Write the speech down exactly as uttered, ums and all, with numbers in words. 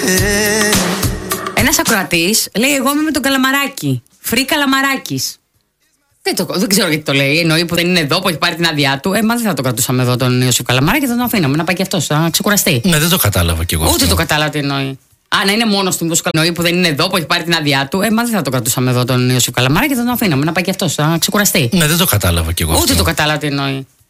Ένας ακροατής λέει: εγώ είμαι με τον Καλαμαράκη. Φρύ Καλαμαράκης. Δεν, το, δεν ξέρω γιατί το λέει. Εννοεί που δεν είναι εδώ, που έχει πάρει την άδειά του. Ε, μα δεν θα το κρατούσαμε εδώ τον Ιωσήφ Καλαμαράκη, θα τον αφήναμε να πάει και αυτό, να ξεκουραστεί. Ναι, δεν το κατάλαβα κι εγώ. Ούτε αυτό. το κατάλαβα τι εννοεί. Α, να είναι μόνος του, μήπως εννοεί που δεν είναι εδώ, που έχει πάρει την άδειά του. Ε, μα δεν θα το κρατούσαμε εδώ τον Ιωσήφ Καλαμαράκη, θα τον αφήναμε να πάει και αυτό, να ξεκουραστεί. Ναι, δεν το κατάλαβα κι εγώ. Ούτε αυτό. το κατάλαβα τι εννοεί.